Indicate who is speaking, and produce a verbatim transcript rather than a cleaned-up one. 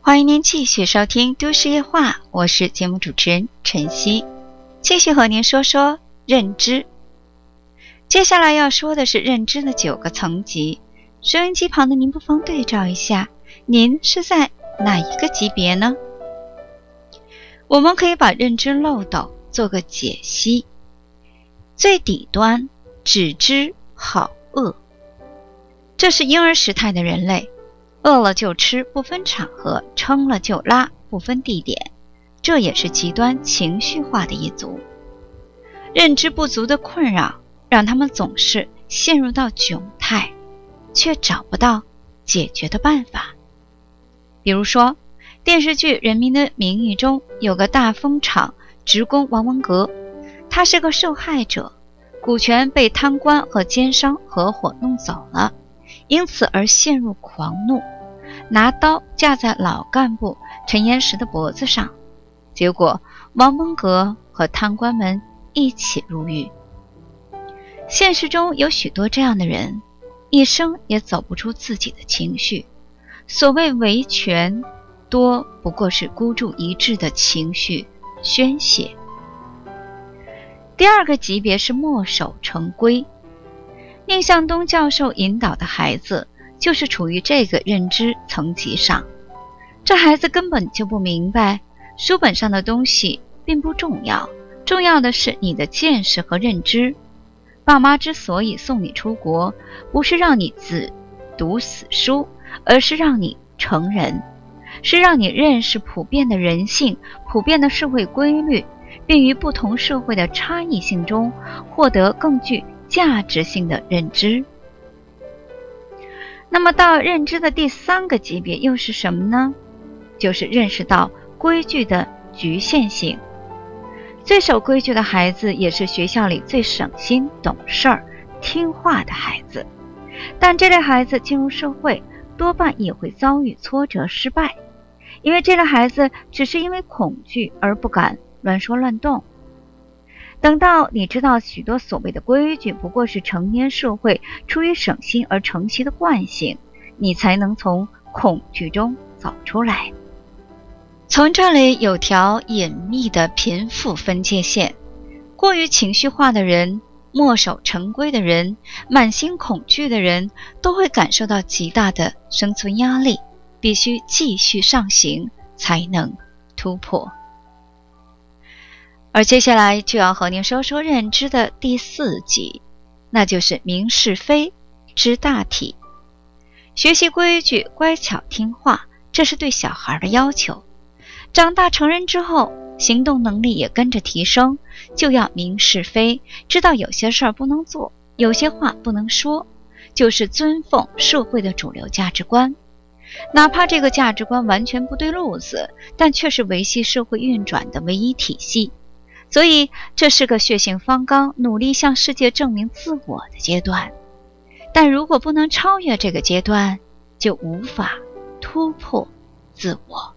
Speaker 1: 欢迎您继续收听都市夜话，我是节目主持人晨曦，继续和您说说认知。接下来要说的是认知的九个层级，收音机旁的您不妨对照一下，您是在哪一个级别呢？我们可以把认知漏斗做个解析。最底端只知好饿，这是婴儿时态的人类，饿了就吃，不分场合，撑了就拉，不分地点，这也是极端情绪化的一族。认知不足的困扰让他们总是陷入到窘态，却找不到解决的办法。比如说电视剧《人民的名义》中有个大风厂职工王文革，他是个受害者，股权被贪官和奸商合伙弄走了，因此而陷入狂怒，拿刀架在老干部陈岩石的脖子上，结果王文革和贪官们一起入狱。现实中有许多这样的人，一生也走不出自己的情绪，所谓维权，多不过是孤注一掷的情绪宣泄。第二个级别是墨守成规，宁向东教授引导的孩子就是处于这个认知层级上。这孩子根本就不明白，书本上的东西并不重要，重要的是你的见识和认知。爸妈之所以送你出国，不是让你只读死书，而是让你成人，是让你认识普遍的人性、普遍的社会规律，并于不同社会的差异性中获得更具价值性的认知。那么到认知的第三个级别又是什么呢？就是认识到规矩的局限性。最守规矩的孩子也是学校里最省心、懂事儿、听话的孩子，但这类孩子进入社会多半也会遭遇挫折失败，因为这类孩子只是因为恐惧而不敢乱说乱动。等到你知道许多所谓的规矩不过是成年社会出于省心而承袭的惯性，你才能从恐惧中走出来。从这里有条隐秘的贫富分界线，过于情绪化的人、墨守成规的人、满心恐惧的人都会感受到极大的生存压力，必须继续上行才能突破。而接下来就要和您说说认知的第四级，那就是明是非知大体。学习规矩，乖巧听话，这是对小孩的要求。长大成人之后，行动能力也跟着提升，就要明是非，知道有些事儿不能做，有些话不能说，就是尊奉社会的主流价值观。哪怕这个价值观完全不对路子，但却是维系社会运转的唯一体系。所以这是个血性方刚，努力向世界证明自我的阶段。但如果不能超越这个阶段，就无法突破自我。